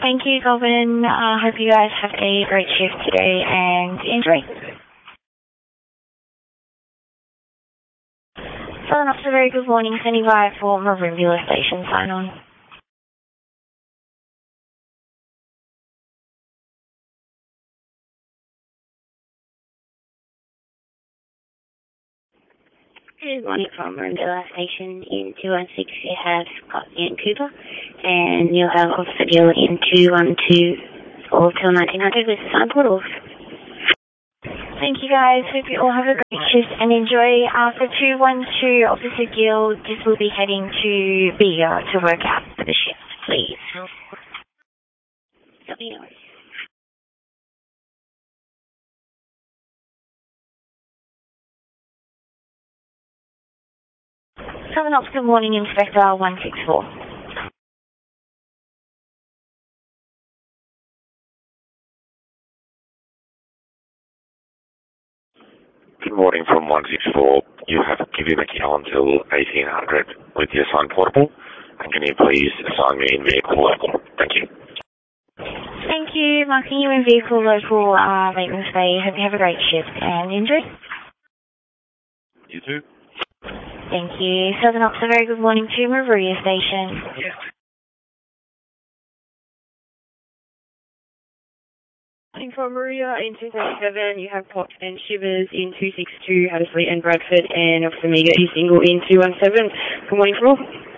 Thank you, Govan. Hope you guys have a great shift today and enjoy. Southern Officer, very good morning. Standing by for Merimbula Station sign on. Good morning from Merimbula Station in 216. You have Scott and Cooper, and you'll have Officer Gill in 212 or till 1900 with sign portals. Thank you guys. Hope you all have a great shift and enjoy. For 212, Officer Gill, this will be heading to Bega to work out for the shift, please. Southern Officer, morning, Inspector 164. Good morning from 164. You have Kivy McKell until 1800 with your sign portable. And can you please assign me in vehicle local? Thank you. Thank you. Marking you in vehicle local maintenance bay. Hope you have a great shift and enjoy. You too. Thank you. Southern Officer, very good morning to Maria Station. From Maria in 237, you have Pot and Shivers in 262, Hattersley and Bradford, and Officer Meager is single in 217. Good morning, for all.